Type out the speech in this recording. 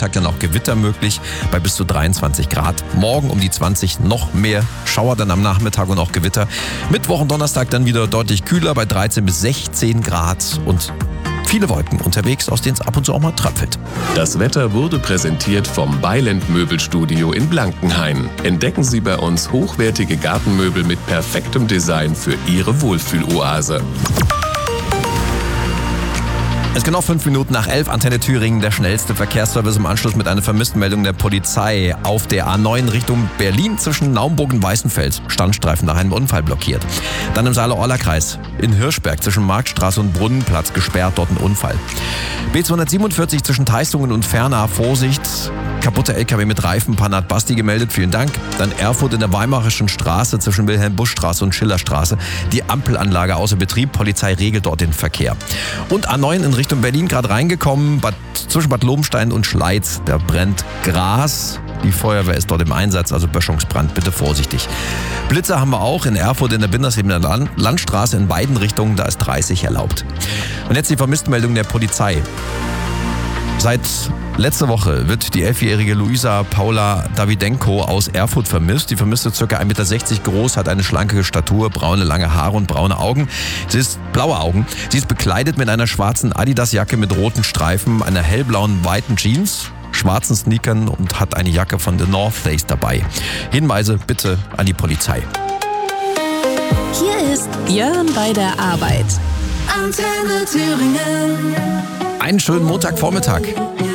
Nachmittag dann auch Gewitter möglich bei bis zu 23 Grad. Morgen um die 20 noch mehr Schauer dann am Nachmittag und auch Gewitter. Mittwoch und Donnerstag dann wieder deutlich kühler bei 13 bis 16 Grad und viele Wolken unterwegs, aus denen es ab und zu auch mal tröpfelt. Das Wetter wurde präsentiert vom Beiland Möbelstudio in Blankenhain. Entdecken Sie bei uns hochwertige Gartenmöbel mit perfektem Design für Ihre Wohlfühloase. Es ist genau 5 Minuten nach 11, Antenne Thüringen, der schnellste Verkehrsservice im Anschluss mit einer Vermisstenmeldung der Polizei. Auf der A9 Richtung Berlin zwischen Naumburg und Weißenfels. Standstreifen nach einem Unfall blockiert. Dann im Saale-Orla-Kreis in Hirschberg zwischen Marktstraße und Brunnenplatz gesperrt, dort ein Unfall. B247 zwischen Teistungen und Ferner, Vorsicht, kaputter LKW mit Reifen, Panat Basti gemeldet, vielen Dank. Dann Erfurt in der Weimarischen Straße zwischen Wilhelm-Busch-Straße und Schillerstraße. Die Ampelanlage außer Betrieb, Polizei regelt dort den Verkehr. Und A9 in Richtung Berlin gerade reingekommen, zwischen Bad Lobenstein und Schleiz, da brennt Gras. Die Feuerwehr ist dort im Einsatz, also Böschungsbrand, bitte vorsichtig. Blitze haben wir auch in Erfurt in der Bindersheimer Landstraße in beiden Richtungen, da ist 30 erlaubt. Und jetzt die Vermisstenmeldung der Polizei. Seit letzter Woche wird die 11-jährige Luisa Paula Davidenko aus Erfurt vermisst. Die Vermisste ist ca. 1,60 Meter groß, hat eine schlanke Statur, braune lange Haare und braune Augen. Blaue Augen. Sie ist bekleidet mit einer schwarzen Adidas-Jacke mit roten Streifen, einer hellblauen weiten Jeans, schwarzen Sneakern und hat eine Jacke von The North Face dabei. Hinweise bitte an die Polizei. Hier ist Björn bei der Arbeit. Antenne Thüringen. Einen schönen Montagvormittag.